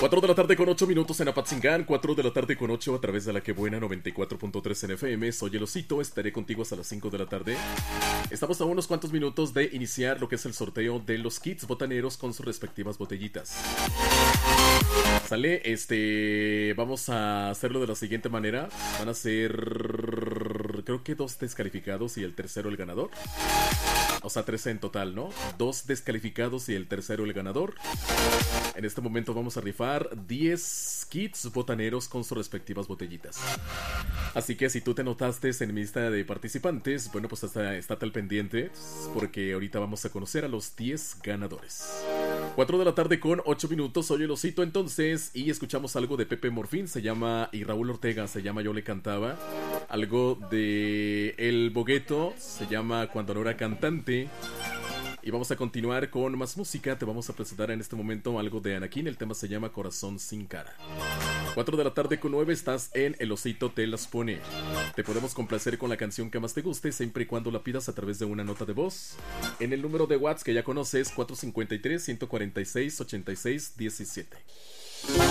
4 de la tarde con 8 minutos en Apatzingán, 4 de la tarde con 8 a través de la que buena 94.3 en FM. Soy el Osito, estaré contigo hasta las 5 de la tarde. Estamos a unos cuantos minutos de iniciar lo que es el sorteo de los kits botaneros con sus respectivas botellitas. Sale, vamos a hacerlo de la siguiente manera. Van a ser, creo que 2 descalificados y el tercero el ganador. O sea, 13 en total, ¿no? 2 descalificados y el tercero el ganador. En este momento vamos a rifar 10 kits botaneros con sus respectivas botellitas. Así que si tú te anotaste en mi lista de participantes, bueno, pues estate al pendiente, porque ahorita vamos a conocer a los 10 ganadores. 4 de la tarde con 8 minutos, soy el Osito entonces, y escuchamos algo de Pepe Morfín, y Raúl Ortega, se llama Yo le cantaba. Algo de El Bogueto, se llama Cuando no era cantante. Y vamos a continuar con más música. Te vamos a presentar en este momento algo de Anakin. El tema se llama Corazón sin cara. 4 de la tarde con 9, estás en El Osito te las pone. Te podemos complacer con la canción que más te guste, siempre y cuando la pidas a través de una nota de voz. En el número de WhatsApp que ya conoces, 453-146-8617.